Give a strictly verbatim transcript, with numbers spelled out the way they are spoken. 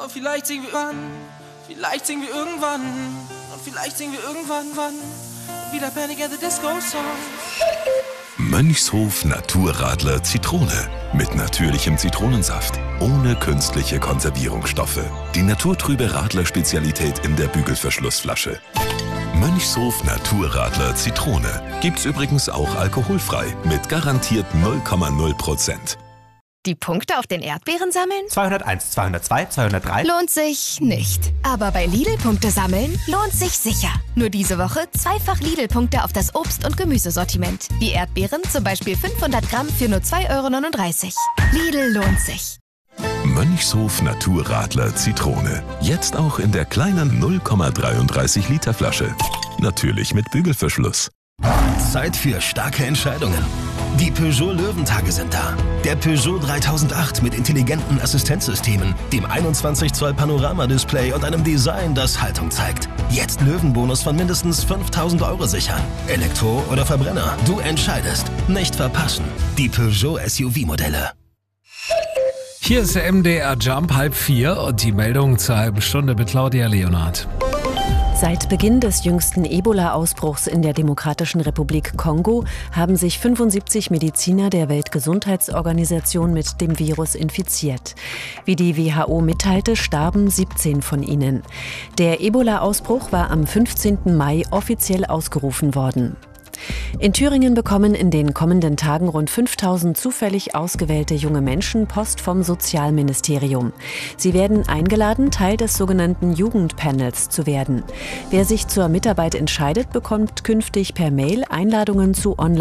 Oh, vielleicht singen wir irgendwann, vielleicht singen wir irgendwann, und vielleicht singen wir irgendwann, wann, wieder Panic at the Disco Song. Mönchshof Naturradler Zitrone. Mit natürlichem Zitronensaft. Ohne künstliche Konservierungsstoffe. Die naturtrübe Radler-Spezialität in der Bügelverschlussflasche. Mönchshof Naturradler Zitrone. Gibt's übrigens auch alkoholfrei. Mit garantiert null Komma null Prozent. Die Punkte auf den Erdbeeren sammeln? zweihunderteins, zweihundertzwei, zweihundertdrei. Lohnt sich nicht. Aber bei Lidl Punkte sammeln lohnt sich sicher. Nur diese Woche zweifach Lidl-Punkte auf das Obst- und Gemüsesortiment. Wie Erdbeeren, zum Beispiel fünfhundert Gramm für nur zwei Euro neununddreißig. Lidl lohnt sich. Mönchshof Naturradler Zitrone. Jetzt auch in der kleinen null Komma dreiunddreißig Liter Flasche. Natürlich mit Bügelverschluss. Zeit für starke Entscheidungen. Die Peugeot Löwentage sind da. Der Peugeot dreitausendacht mit intelligenten Assistenzsystemen, dem einundzwanzig Zoll Panorama-Display und einem Design, das Haltung zeigt. Jetzt Löwenbonus von mindestens fünftausend Euro sichern. Elektro oder Verbrenner, du entscheidest. Nicht verpassen. Die Peugeot S U V-Modelle. Hier ist der M D R Jump halb vier und die Meldung zur halben Stunde mit Claudia Leonhardt. Seit Beginn des jüngsten Ebola-Ausbruchs in der Demokratischen Republik Kongo haben sich fünfundsiebzig Mediziner der Weltgesundheitsorganisation mit dem Virus infiziert. Wie die W H O mitteilte, starben siebzehn von ihnen. Der Ebola-Ausbruch war am fünfzehnten Mai offiziell ausgerufen worden. In Thüringen bekommen in den kommenden Tagen rund fünftausend zufällig ausgewählte junge Menschen Post vom Sozialministerium. Sie werden eingeladen, Teil des sogenannten Jugendpanels zu werden. Wer sich zur Mitarbeit entscheidet, bekommt künftig per Mail Einladungen zu Online-